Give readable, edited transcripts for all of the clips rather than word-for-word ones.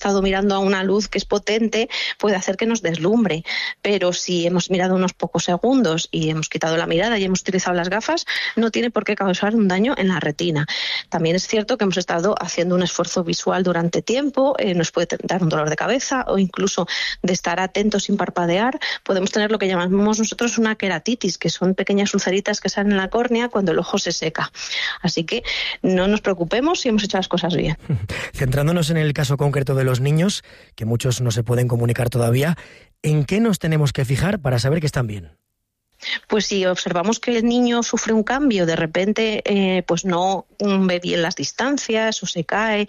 estado mirando a una luz que es potente, puede hacer que nos deslumbre, pero si hemos mirado unos pocos segundos y hemos quitado la mirada y hemos utilizado las gafas, no tiene por qué causar un daño en la retina. También es cierto que hemos estado haciendo un esfuerzo visual durante tiempo, nos puede dar un dolor de cabeza, o incluso de estar atentos sin parpadear, podemos tener lo que llamamos nosotros una queratitis, que son pequeñas ulceritas que salen en la córnea cuando el ojo se seca. Así que no nos preocupemos si hemos hecho las cosas bien. Centrándonos en el caso concreto de los niños, que muchos no se pueden comunicar todavía, ¿en qué nos tenemos que fijar para saber que están bien? Pues si observamos que el niño sufre un cambio, de repente pues no ve bien las distancias o se cae,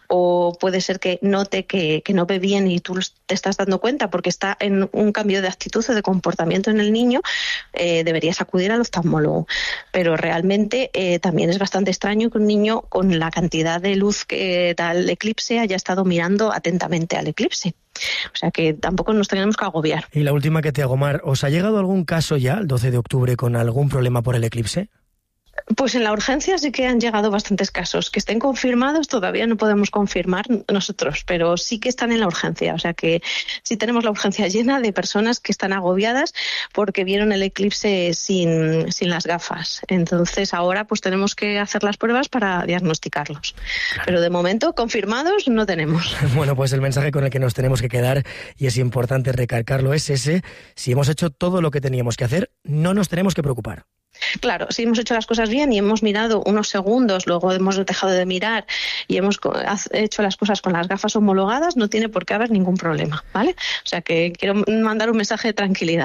o puede ser que note que no ve bien y tú te estás dando cuenta porque está en un cambio de actitud o de comportamiento en el niño, deberías acudir al oftalmólogo. Pero realmente también es bastante extraño que un niño con la cantidad de luz que da el eclipse haya estado mirando atentamente al eclipse. O sea que tampoco nos tenemos que agobiar. Y la última que te hago, Mar, ¿os ha llegado algún caso ya, el 12 de octubre, con algún problema por el eclipse? Pues en la urgencia sí que han llegado bastantes casos. Que estén confirmados todavía no podemos confirmar nosotros, pero sí que están en la urgencia. O sea que sí tenemos la urgencia llena de personas que están agobiadas porque vieron el eclipse sin las gafas. Entonces ahora pues tenemos que hacer las pruebas para diagnosticarlos. Claro. Pero de momento confirmados no tenemos. Bueno, pues el mensaje con el que nos tenemos que quedar, y es importante recalcarlo, es ese: si hemos hecho todo lo que teníamos que hacer, no nos tenemos que preocupar. Claro, si hemos hecho las cosas bien y hemos mirado unos segundos, luego hemos dejado de mirar y hemos hecho las cosas con las gafas homologadas, no tiene por qué haber ningún problema, ¿vale? O sea que quiero mandar un mensaje de tranquilidad.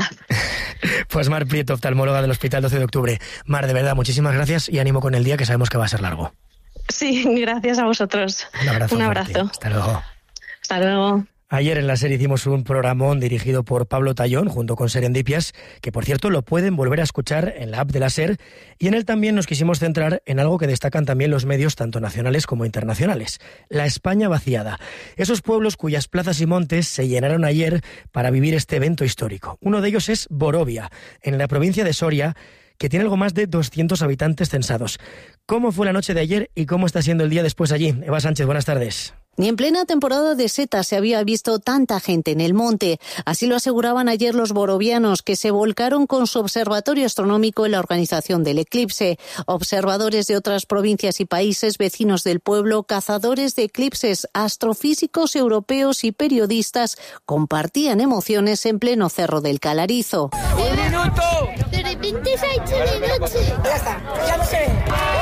Pues Mar Prieto, oftalmóloga del Hospital 12 de Octubre. Mar, de verdad, muchísimas gracias y ánimo con el día, que sabemos que va a ser largo. Sí, gracias a vosotros. Un abrazo. Fuerte. Hasta luego. Hasta luego. Ayer en la SER hicimos un programón dirigido por Pablo Tallón junto con Serendipias, que por cierto lo pueden volver a escuchar en la app de la SER, y en él también nos quisimos centrar en algo que destacan también los medios tanto nacionales como internacionales: la España vaciada. Esos pueblos cuyas plazas y montes se llenaron ayer para vivir este evento histórico. Uno de ellos es Borovia, en la provincia de Soria, que tiene algo más de 200 habitantes censados. ¿Cómo fue la noche de ayer y cómo está siendo el día después allí? Eva Sánchez, buenas tardes. Ni en plena temporada de setas se había visto tanta gente en el monte. Así lo aseguraban ayer los borovianos, que se volcaron con su observatorio astronómico en la organización del eclipse. Observadores de otras provincias y países vecinos del pueblo, cazadores de eclipses, astrofísicos europeos y periodistas compartían emociones en pleno Cerro del Calarizo. ¡Un minuto! De repente se ha hecho de noche. Ya está, ya no se ve.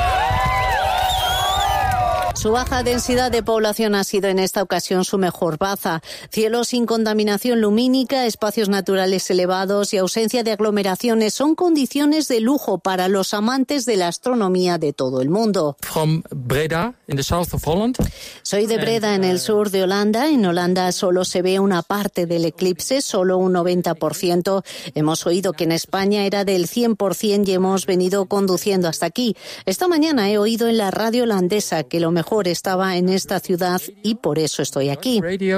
Su baja densidad de población ha sido en esta ocasión su mejor baza. Cielo sin contaminación lumínica, espacios naturales elevados y ausencia de aglomeraciones son condiciones de lujo para los amantes de la astronomía de todo el mundo. From Breda, in the south of Holland. Soy de Breda, en el sur de Holanda. En Holanda solo se ve una parte del eclipse, solo un 90%. Hemos oído que en España era del 100% y hemos venido conduciendo hasta aquí. Esta mañana he oído en la radio holandesa que lo mejor estaba en esta ciudad y por eso estoy aquí.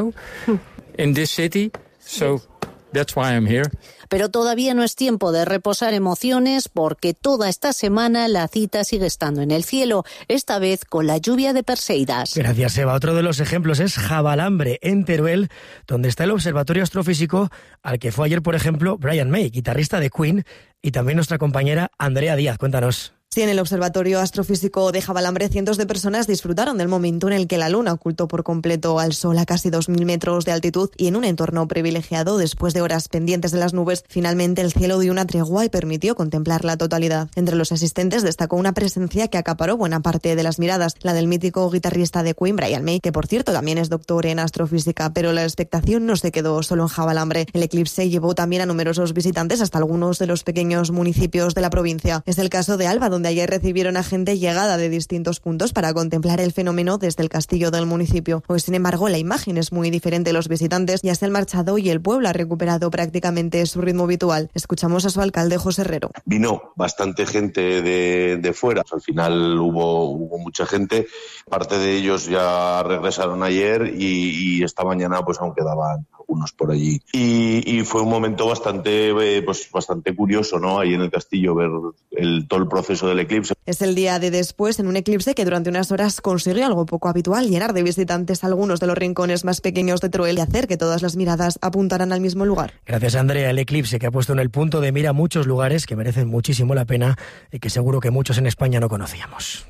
Pero todavía no es tiempo de reposar emociones, porque toda esta semana la cita sigue estando en el cielo, esta vez con la lluvia de Perseidas. Gracias, Eva. Otro de los ejemplos es Javalambre, en Teruel, donde está el observatorio astrofísico al que fue ayer, por ejemplo, Brian May, guitarrista de Queen, y también nuestra compañera Andrea Díaz. Cuéntanos. Sí, en el Observatorio Astrofísico de Javalambre, cientos de personas disfrutaron del momento en el que la Luna ocultó por completo al Sol a casi 2.000 metros de altitud, y en un entorno privilegiado, después de horas pendientes de las nubes, finalmente el cielo dio una tregua y permitió contemplar la totalidad. Entre los asistentes destacó una presencia que acaparó buena parte de las miradas, la del mítico guitarrista de Queen, Brian May, que por cierto también es doctor en astrofísica, pero la expectación no se quedó solo en Javalambre. El eclipse llevó también a numerosos visitantes hasta algunos de los pequeños municipios de la provincia. Es el caso de Alba, donde ayer recibieron a gente llegada de distintos puntos para contemplar el fenómeno desde el castillo del municipio. Hoy, sin embargo, la imagen es muy diferente. Los visitantes ya se han marchado y el pueblo ha recuperado prácticamente su ritmo habitual. Escuchamos a su alcalde, José Herrero. Vino bastante gente de fuera. Al final hubo mucha gente. Parte de ellos ya regresaron ayer y esta mañana pues aún quedaban algunos por allí. Y fue un momento bastante curioso, ¿no? Ahí en el castillo ver todo el proceso del eclipse. Es el día de después en un eclipse que durante unas horas consiguió algo poco habitual, llenar de visitantes algunos de los rincones más pequeños de Teruel y hacer que todas las miradas apuntaran al mismo lugar. Gracias, Andrea. El eclipse que ha puesto en el punto de mira muchos lugares que merecen muchísimo la pena y que seguro que muchos en España no conocíamos.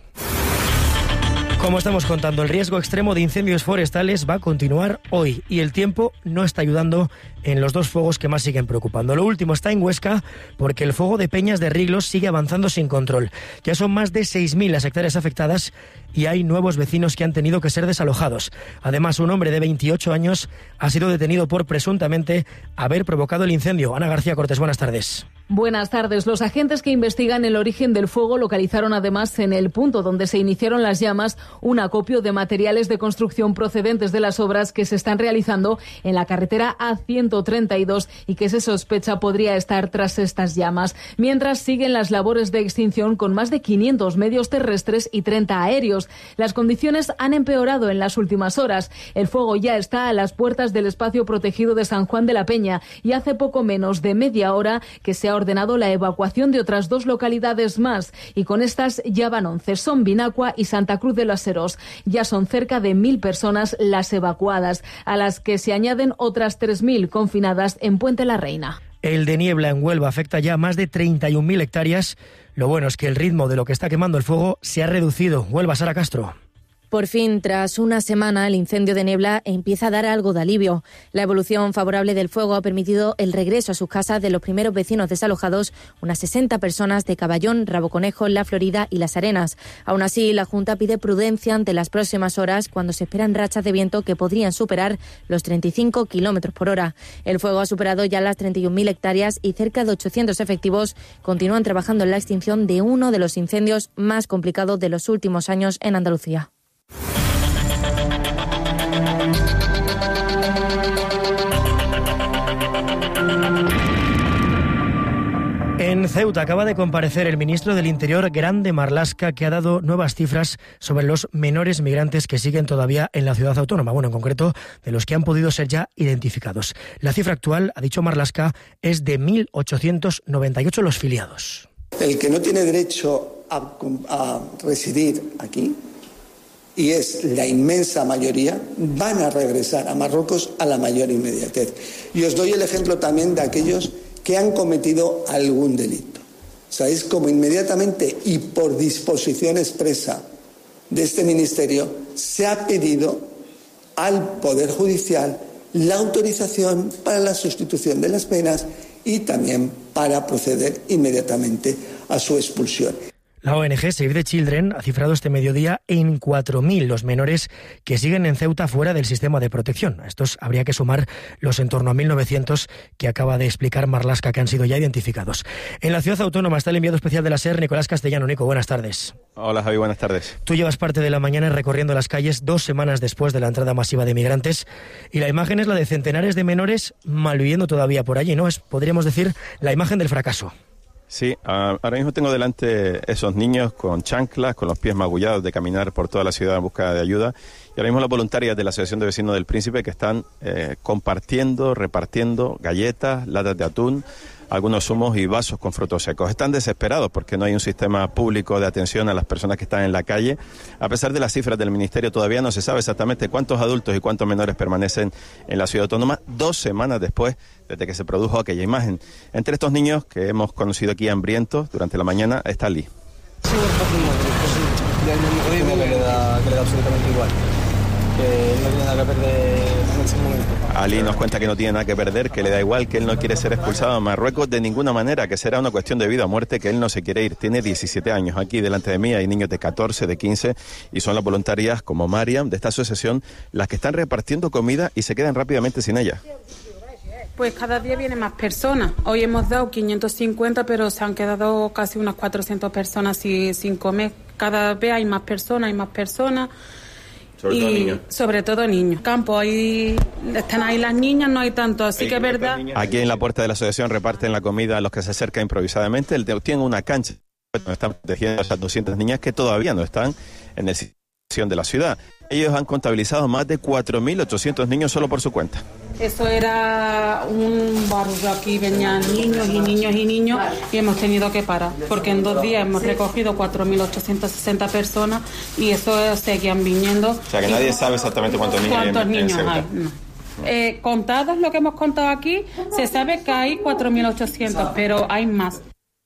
Como estamos contando, el riesgo extremo de incendios forestales va a continuar hoy y el tiempo no está ayudando en los dos fuegos que más siguen preocupando. Lo último está en Huesca porque el fuego de Peñas de Riglos sigue avanzando sin control. Ya son más de 6.000 las hectáreas afectadas y hay nuevos vecinos que han tenido que ser desalojados. Además, un hombre de 28 años ha sido detenido por presuntamente haber provocado el incendio. Ana García Cortés, buenas tardes. Buenas tardes. Los agentes que investigan el origen del fuego localizaron además en el punto donde se iniciaron las llamas un acopio de materiales de construcción procedentes de las obras que se están realizando en la carretera A132 y que se sospecha podría estar tras estas llamas. Mientras siguen las labores de extinción con más de 500 medios terrestres y 30 aéreos. Las condiciones han empeorado en las últimas horas. El fuego ya está a las puertas del espacio protegido de San Juan de la Peña y hace poco menos de media hora que se ha ordenado la evacuación de otras 2 localidades más y con estas ya van 11, son Vinacua y Santa Cruz de los Heros. Ya son cerca de 1.000 personas las evacuadas, a las que se añaden otras 3.000 confinadas en Puente la Reina. El de niebla en Huelva afecta ya más de 31.000 hectáreas. Lo bueno es que el ritmo de lo que está quemando el fuego se ha reducido. Huelva, Sara Castro. Por fin, tras una semana, el incendio de niebla empieza a dar algo de alivio. La evolución favorable del fuego ha permitido el regreso a sus casas de los primeros vecinos desalojados, unas 60 personas de Caballón, Rabo Conejo, La Florida y Las Arenas. Aún así, la Junta pide prudencia ante las próximas horas cuando se esperan rachas de viento que podrían superar los 35 kilómetros por hora. El fuego ha superado ya las 31.000 hectáreas y cerca de 800 efectivos continúan trabajando en la extinción de uno de los incendios más complicados de los últimos años en Andalucía. En Ceuta acaba de comparecer el ministro del Interior, Grande Marlaska, que ha dado nuevas cifras sobre los menores migrantes que siguen todavía en la ciudad autónoma, bueno, en concreto de los que han podido ser ya identificados. La cifra actual, ha dicho Marlaska, es de 1.898 los filiados. El que no tiene derecho a residir aquí, y es la inmensa mayoría, van a regresar a Marruecos a la mayor inmediatez. Y os doy el ejemplo también de aquellos que han cometido algún delito. ¿Sabéis cómo inmediatamente y por disposición expresa de este ministerio se ha pedido al Poder Judicial la autorización para la sustitución de las penas y también para proceder inmediatamente a su expulsión? La ONG Save the Children ha cifrado este mediodía en 4.000 los menores que siguen en Ceuta fuera del sistema de protección. A estos habría que sumar los en torno a 1.900 que acaba de explicar Marlaska que han sido ya identificados. En la ciudad autónoma está el enviado especial de la SER, Nicolás Castellano. Nico, buenas tardes. Hola Javi, buenas tardes. Tú llevas parte de la mañana recorriendo las calles 2 semanas después de la entrada masiva de migrantes y la imagen es la de centenares de menores malviviendo todavía por allí, ¿no? Es, podríamos decir, la imagen del fracaso. Sí, ahora mismo tengo delante esos niños con chanclas, con los pies magullados de caminar por toda la ciudad en busca de ayuda. Y ahora mismo las voluntarias de la Asociación de Vecinos del Príncipe que están compartiendo, repartiendo galletas, latas de atún, algunos zumos y vasos con frutos secos. Están desesperados porque no hay un sistema público de atención a las personas que están en la calle. A pesar de las cifras del Ministerio, todavía no se sabe exactamente cuántos adultos y cuántos menores permanecen en la ciudad autónoma 2 semanas después desde que se produjo aquella imagen. Entre estos niños que hemos conocido aquí hambrientos durante la mañana está Ali. Que le da absolutamente igual. Que no tiene nada que perder en ese momento. Ali nos cuenta que no tiene nada que perder, que le da igual, que él no quiere ser expulsado a Marruecos de ninguna manera, que será una cuestión de vida o muerte, que él no se quiere ir. Tiene 17 años. Aquí delante de mí hay niños de 14, de 15 y son las voluntarias como Mariam de esta asociación las que están repartiendo comida y se quedan rápidamente sin ella. Pues cada día vienen más personas. Hoy hemos dado 550, pero se han quedado casi unas 400 personas sin comer. Cada vez hay más personas, Sobre todo niños. Sobre todo niños. Campo, ahí están ahí las niñas, no hay tanto, así que es verdad. Aquí en la puerta de la asociación reparten la comida a los que se acercan improvisadamente. Tienen una cancha donde están protegiendo a esas 200 niñas que todavía no están en el situación de la ciudad. Ellos han contabilizado más de 4.800 niños solo por su cuenta. Eso era un barrio, aquí venían niños y niños y niños y hemos tenido que parar, porque en 2 días hemos recogido 4.860 personas y eso seguían viniendo. O sea que nadie sabe exactamente cuántos niños hay en Ceuta. Hay, no. Contados lo que hemos contado aquí, se sabe que hay 4.800, pero hay más.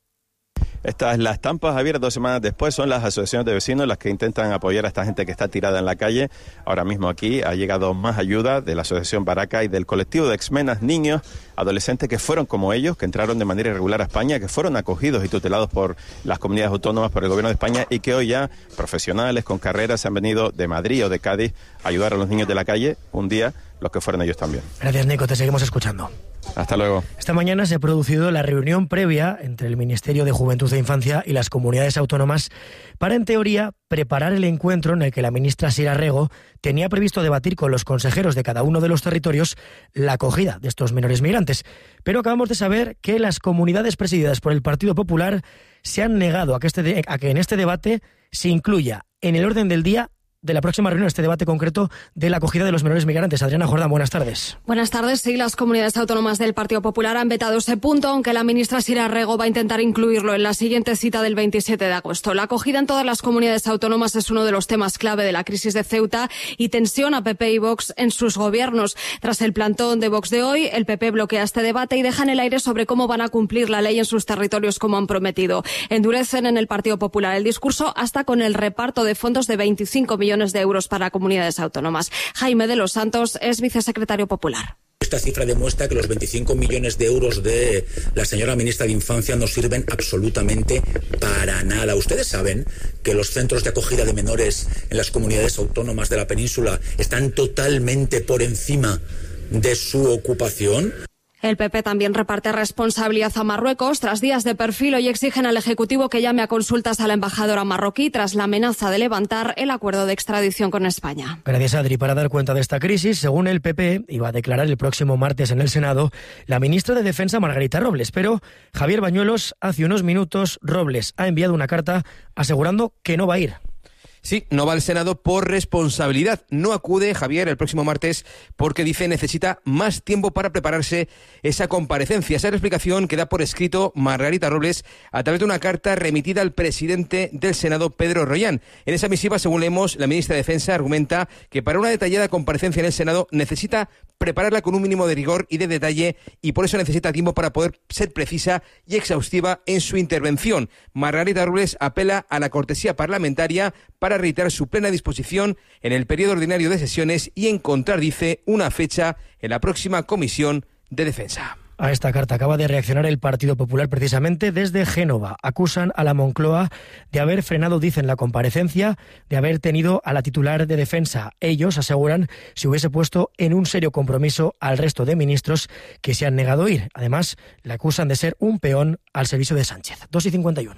Las estampas, Javier, 2 semanas después, son las asociaciones de vecinos las que intentan apoyar a esta gente que está tirada en la calle. Ahora mismo aquí ha llegado más ayuda de la Asociación Baraca y del colectivo de exmenas, niños, adolescentes que fueron como ellos, que entraron de manera irregular a España, que fueron acogidos y tutelados por las comunidades autónomas, por el gobierno de España, y que hoy ya profesionales con carreras se han venido de Madrid o de Cádiz a ayudar a los niños de la calle, un día los que fueron ellos también. Gracias, Nico, te seguimos escuchando. Hasta luego. Esta mañana se ha producido la reunión previa entre el Ministerio de Juventud e Infancia y las comunidades autónomas para, en teoría, preparar el encuentro en el que la ministra Sira Rego tenía previsto debatir con los consejeros de cada uno de los territorios la acogida de estos menores migrantes. Pero acabamos de saber que las comunidades presididas por el Partido Popular se han negado a que en este debate se incluya en el orden del día de la próxima reunión este debate concreto de la acogida de los menores migrantes. Adriana Jordán, buenas tardes. Buenas tardes. Sí, las comunidades autónomas del Partido Popular han vetado ese punto, aunque la ministra Sira Rego va a intentar incluirlo en la siguiente cita del 27 de agosto. La acogida en todas las comunidades autónomas es uno de los temas clave de la crisis de Ceuta y tensiona a PP y Vox en sus gobiernos. Tras el plantón de Vox de hoy, el PP bloquea este debate y deja en el aire sobre cómo van a cumplir la ley en sus territorios como han prometido. Endurecen en el Partido Popular el discurso hasta con el reparto de fondos de 25 millones de euros para comunidades autónomas. Jaime de los Santos es vicesecretario popular. Esta cifra demuestra que los 25 millones de euros de la señora ministra de Infancia no sirven absolutamente para nada. Ustedes saben que los centros de acogida de menores en las comunidades autónomas de la península están totalmente por encima de su ocupación. El PP también reparte responsabilidad a Marruecos. Tras días de perfil, hoy exigen al Ejecutivo que llame a consultas a la embajadora marroquí tras la amenaza de levantar el acuerdo de extradición con España. Gracias, Adri. Para dar cuenta de esta crisis, según el PP, iba a declarar el próximo martes en el Senado la ministra de Defensa, Margarita Robles. Pero Javier Bañuelos, hace unos minutos, Robles ha enviado una carta asegurando que no va a ir. Sí, no va al Senado por responsabilidad. No acude, Javier, el próximo martes porque dice necesita más tiempo para prepararse esa comparecencia. Esa es la explicación que da por escrito Margarita Robles a través de una carta remitida al presidente del Senado, Pedro Rollán. En esa misiva, según leemos, la ministra de Defensa argumenta que para una detallada comparecencia en el Senado necesita prepararla con un mínimo de rigor y de detalle y por eso necesita tiempo para poder ser precisa y exhaustiva en su intervención. Margarita Robles apela a la cortesía parlamentaria para reiterar su plena disposición en el periodo ordinario de sesiones y encontrar, dice, una fecha en la próxima Comisión de Defensa. A esta carta acaba de reaccionar el Partido Popular precisamente desde Génova. Acusan a la Moncloa de haber frenado, dicen, la comparecencia, de haber tenido a la titular de Defensa. Ellos aseguran se hubiese puesto en un serio compromiso al resto de ministros que se han negado a ir. Además, le acusan de ser un peón al servicio de Sánchez. 2:51.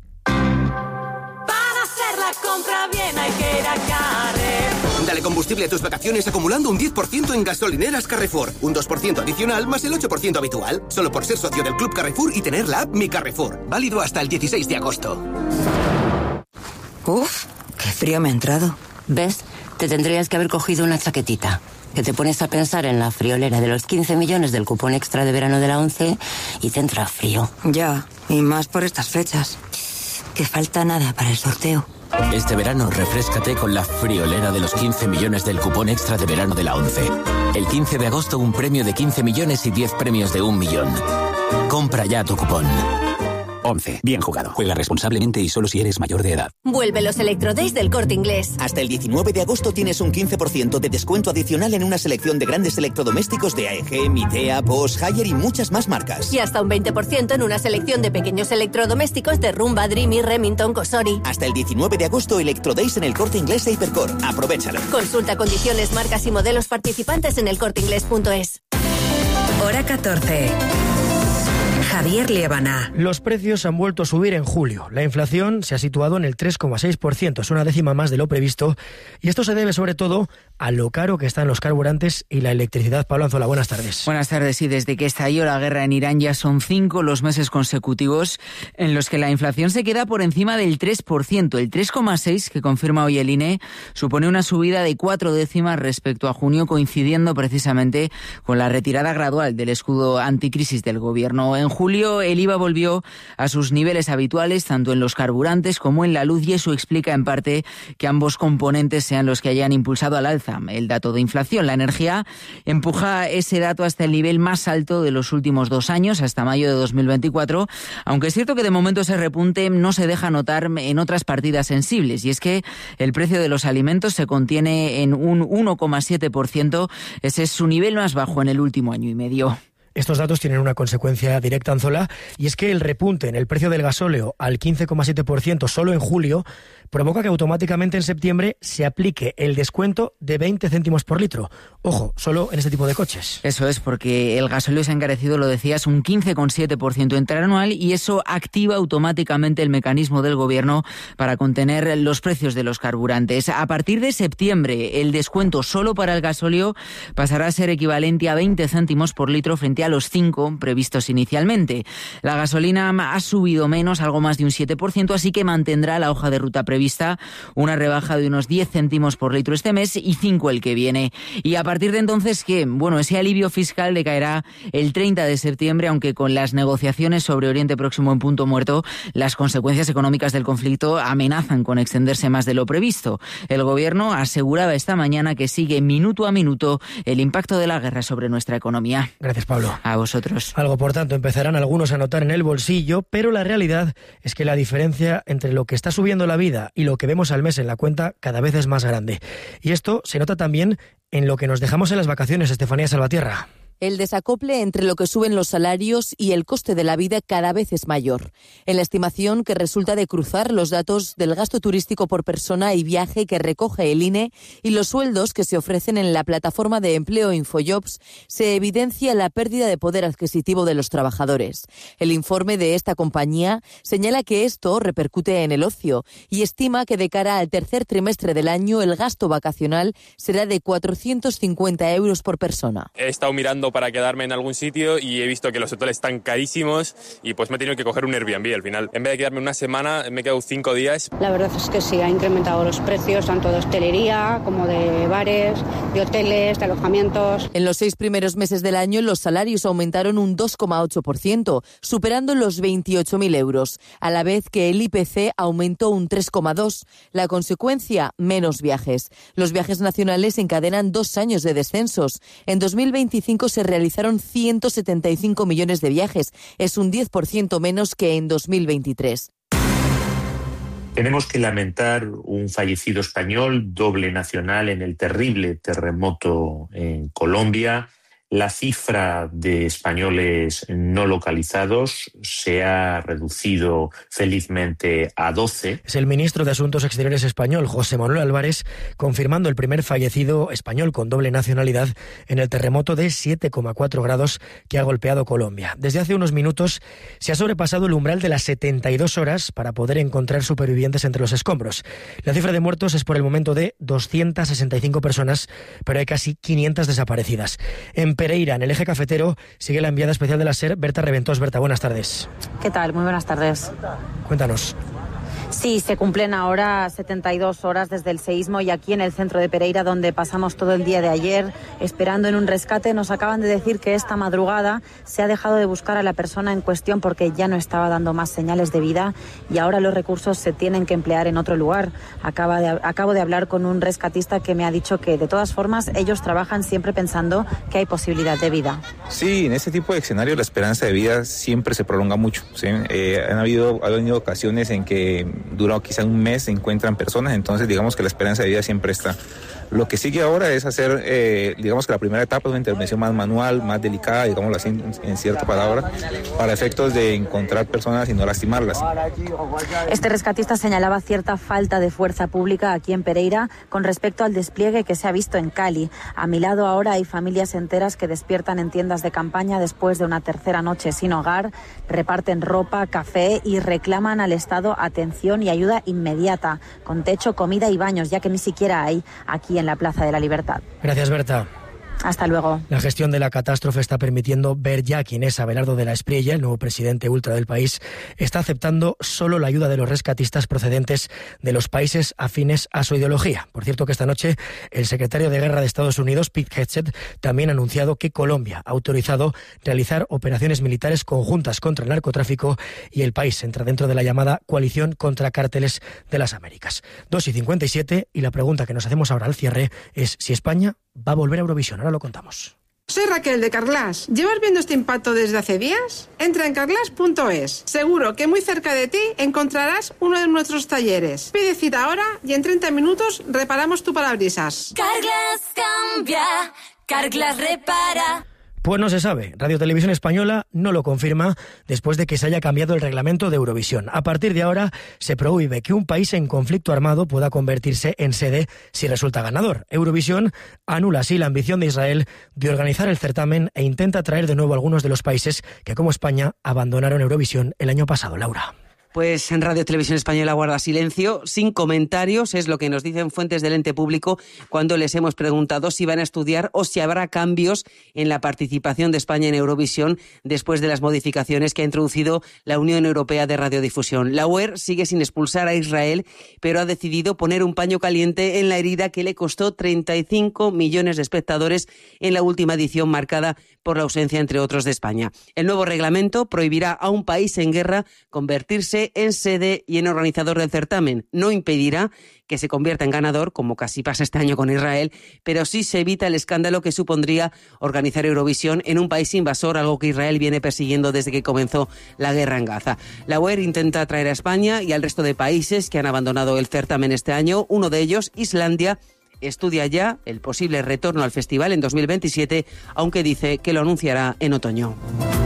Para hacer la compra bien hay que ir a Carrefour. Dale combustible a tus vacaciones acumulando un 10% en gasolineras Carrefour. Un 2% adicional más el 8% habitual. Solo por ser socio del Club Carrefour y tener la app Mi Carrefour. Válido hasta el 16 de agosto. Uf, qué frío me ha entrado. ¿Ves? Te tendrías que haber cogido una chaquetita. Que te pones a pensar en la friolera de los 15 millones del cupón extra de verano de la ONCE y te entra frío. Ya, y más por estas fechas. Que falta nada para el sorteo. Este verano refréscate con la friolera de los 15 millones del cupón extra de verano de la ONCE. El 15 de agosto un premio de 15 millones y 10 premios de 1 millón. Compra ya tu cupón. 11. Bien jugado. Juega responsablemente y solo si eres mayor de edad. Vuelve los Electrodays del Corte Inglés. Hasta el 19 de agosto tienes un 15% de descuento adicional en una selección de grandes electrodomésticos de AEG, Midea, Bosch, Haier y muchas más marcas. Y hasta un 20% en una selección de pequeños electrodomésticos de Rumba, Dreamy, Remington, Cosori. Hasta el 19 de agosto, Electrodays en el Corte Inglés e Hipercor. Aprovéchalo. Consulta condiciones, marcas y modelos participantes en elcorteinglés.es. Hora 14. Javier Liébana. Los precios han vuelto a subir en julio. La inflación se ha situado en el 3,6%, es una décima más de lo previsto, y esto se debe sobre todo a lo caro que están los carburantes y la electricidad. Pablo Anzola, buenas tardes. Buenas tardes. Sí, desde que estalló la guerra en Irán ya son 5 los meses consecutivos en los que la inflación se queda por encima del 3%. El 3,6% que confirma hoy el INE supone una subida de 4 décimas respecto a junio, coincidiendo precisamente con la retirada gradual del escudo anticrisis del gobierno. En julio el IVA volvió a sus niveles habituales, tanto en los carburantes como en la luz, y eso explica en parte que ambos componentes sean los que hayan impulsado al alza el dato de inflación. La energía empuja ese dato hasta el nivel más alto de los últimos 2 años, hasta mayo de 2024, aunque es cierto que de momento ese repunte no se deja notar en otras partidas sensibles, y es que el precio de los alimentos se contiene en un 1,7%, ese es su nivel más bajo en el último año y medio. Estos datos tienen una consecuencia directa, Anzola, y es que el repunte en el precio del gasóleo al 15,7% solo en julio provoca que automáticamente en septiembre se aplique el descuento de 20 céntimos por litro. Ojo, solo en este tipo de coches. Eso es, porque el gasóleo se ha encarecido, lo decías, un 15,7% interanual, y eso activa automáticamente el mecanismo del gobierno para contener los precios de los carburantes. A partir de septiembre, el descuento solo para el gasóleo pasará a ser equivalente a 20 céntimos por litro frente a los 5 previstos inicialmente. La gasolina ha subido menos, algo más de un 7%, así que mantendrá la hoja de ruta prevista, una rebaja de unos 10 céntimos por litro este mes y 5 el que viene. Y a partir de entonces, ¿qué? Bueno, ese alivio fiscal decaerá el 30 de septiembre, aunque con las negociaciones sobre Oriente Próximo en punto muerto, las consecuencias económicas del conflicto amenazan con extenderse más de lo previsto. El gobierno aseguraba esta mañana que sigue minuto a minuto el impacto de la guerra sobre nuestra economía. Gracias, Pablo. A vosotros. Algo, por tanto, empezarán algunos a notar en el bolsillo, pero la realidad es que la diferencia entre lo que está subiendo la vida y lo que vemos al mes en la cuenta cada vez es más grande. Y esto se nota también en lo que nos dejamos en las vacaciones, Estefanía Salvatierra. El desacople entre lo que suben los salarios y el coste de la vida cada vez es mayor. En la estimación que resulta de cruzar los datos del gasto turístico por persona y viaje que recoge el INE y los sueldos que se ofrecen en la plataforma de empleo Infojobs, se evidencia la pérdida de poder adquisitivo de los trabajadores. El informe de esta compañía señala que esto repercute en el ocio y estima que de cara al tercer trimestre del año el gasto vacacional será de 450 euros por persona. He estado mirando para quedarme en algún sitio y he visto que los hoteles están carísimos y pues me he tenido que coger un Airbnb al final. En vez de quedarme una semana, me he quedado 5 días. La verdad es que sí, ha incrementado los precios tanto de hostelería como de bares, de hoteles, de alojamientos. En los 6 primeros meses del año los salarios aumentaron un 2,8%, superando los 28.000 euros, a la vez que el IPC aumentó un 3,2%. La consecuencia, menos viajes. Los viajes nacionales encadenan 2 años de descensos. En 2025 se realizaron 175 millones de viajes. Es un 10% menos que en 2023. Tenemos que lamentar un fallecido español, doble nacional en el terrible terremoto en Colombia. La cifra de españoles no localizados se ha reducido felizmente a 12. Es el ministro de Asuntos Exteriores español, José Manuel Álvarez, confirmando el primer fallecido español con doble nacionalidad en el terremoto de 7,4 grados que ha golpeado Colombia. Desde hace unos minutos se ha sobrepasado el umbral de las 72 horas para poder encontrar supervivientes entre los escombros. La cifra de muertos es por el momento de 265 personas, pero hay casi 500 desaparecidas. En Pereira, en el eje cafetero, sigue la enviada especial de la SER, Berta Reventós. Berta, buenas tardes. ¿Qué tal? Muy buenas tardes. Cuéntanos. Sí, se cumplen ahora 72 horas desde el seísmo y aquí en el centro de Pereira, donde pasamos todo el día de ayer esperando en un rescate, nos acaban de decir que esta madrugada se ha dejado de buscar a la persona en cuestión porque ya no estaba dando más señales de vida y ahora los recursos se tienen que emplear en otro lugar. Acabo de hablar con un rescatista que me ha dicho que de todas formas ellos trabajan siempre pensando que hay posibilidad de vida. Sí, en este tipo de escenarios la esperanza de vida siempre se prolonga mucho, ¿sí? Han habido ocasiones en que durado quizá un mes se encuentran personas, entonces digamos que la esperanza de vida siempre está. Lo que sigue ahora es hacer, digamos que la primera etapa es una intervención más manual, más delicada, digámoslo así, en cierta palabra, para efectos de encontrar personas y no lastimarlas. Este rescatista señalaba cierta falta de fuerza pública aquí en Pereira con respecto al despliegue que se ha visto en Cali. A mi lado ahora hay familias enteras que despiertan en tiendas de campaña después de una tercera noche sin hogar, reparten ropa, café y reclaman al Estado atención atención y ayuda inmediata, con techo, comida y baños, ya que ni siquiera hay aquí en la Plaza de la Libertad. Gracias, Berta. Hasta luego. La gestión de la catástrofe está permitiendo ver ya quién es Abelardo de la Espriella, el nuevo presidente ultra del país. Está aceptando solo la ayuda de los rescatistas procedentes de los países afines a su ideología. Por cierto que esta noche el secretario de Guerra de Estados Unidos, Pete Hegseth, también ha anunciado que Colombia ha autorizado realizar operaciones militares conjuntas contra el narcotráfico y el país entra dentro de la llamada Coalición contra Cárteles de las Américas. 2:57 y la pregunta que nos hacemos ahora al cierre es si España va a volver a Eurovisión. Ahora lo contamos. Soy Raquel de Carglass. ¿Llevas viendo este impacto desde hace días? Entra en carglass.es. Seguro que muy cerca de ti encontrarás uno de nuestros talleres. Pide cita ahora y en 30 minutos reparamos tu parabrisas. Carglass cambia, Carglass repara. Pues no se sabe. Radio Televisión Española no lo confirma después de que se haya cambiado el reglamento de Eurovisión. A partir de ahora se prohíbe que un país en conflicto armado pueda convertirse en sede si resulta ganador. Eurovisión anula así la ambición de Israel de organizar el certamen e intenta traer de nuevo a algunos de los países que, como España, abandonaron Eurovisión el año pasado. Laura. Pues en Radio Televisión Española guarda silencio, sin comentarios, es lo que nos dicen fuentes del ente público cuando les hemos preguntado si van a estudiar o si habrá cambios en la participación de España en Eurovisión después de las modificaciones que ha introducido la Unión Europea de Radiodifusión. La UER sigue sin expulsar a Israel, pero ha decidido poner un paño caliente en la herida que le costó 35 millones de espectadores en la última edición marcada por la ausencia, entre otros, de España. El nuevo reglamento prohibirá a un país en guerra convertirse en sede y en organizador del certamen. No impedirá que se convierta en ganador, como casi pasa este año con Israel, pero sí se evita el escándalo que supondría organizar Eurovisión en un país invasor, algo que Israel viene persiguiendo desde que comenzó la guerra en Gaza. La UER intenta atraer a España y al resto de países que han abandonado el certamen este año. Uno de ellos, Islandia, estudia ya el posible retorno al festival en 2027, aunque dice que lo anunciará en otoño.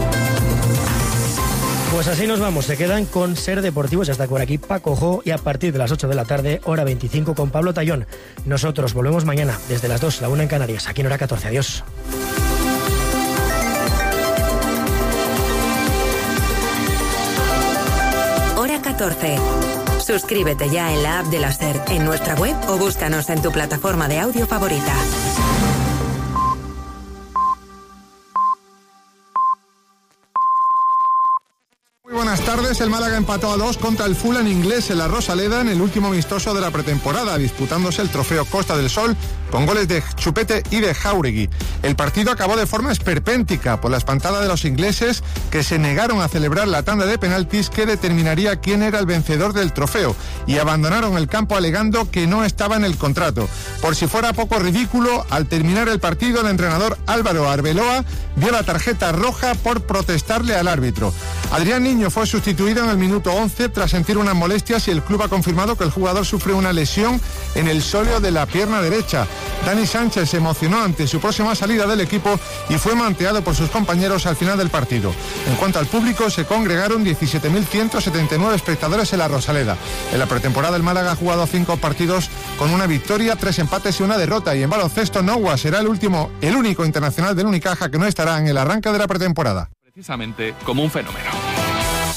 Pues así nos vamos, se quedan con Ser Deportivos. Ya está por aquí Paco Jo y a partir de las 8 de la tarde, hora 25, con Pablo Tallón. Nosotros volvemos mañana desde las 2, la 1 en Canarias, aquí en hora 14. Adiós. Hora 14. Suscríbete ya en la app de la SER, en nuestra web o búscanos en tu plataforma de audio favorita. Muy buenas tardes. El Málaga empató a 2 contra el Fulham inglés en la Rosaleda en el último amistoso de la pretemporada, disputándose el trofeo Costa del Sol con goles de Chupete y de Jáuregui. El partido acabó de forma esperpéntica por la espantada de los ingleses, que se negaron a celebrar la tanda de penaltis que determinaría quién era el vencedor del trofeo y abandonaron el campo alegando que no estaba en el contrato. Por si fuera poco ridículo, al terminar el partido el entrenador Álvaro Arbeloa vio la tarjeta roja por protestarle al árbitro. Adrián Niño fue sustituido en el minuto 11 tras sentir unas molestias y el club ha confirmado que el jugador sufre una lesión en el sóleo de la pierna derecha. Dani Sánchez se emocionó ante su próxima salida del equipo y fue manteado por sus compañeros al final del partido. En cuanto al público, se congregaron 17.179 espectadores en la Rosaleda. En la pretemporada el Málaga ha jugado 5 partidos con una victoria, 3 empates y una derrota. Y en baloncesto, Nogua será el único internacional del Unicaja que no estará en el arranque de la pretemporada. Precisamente como un fenómeno.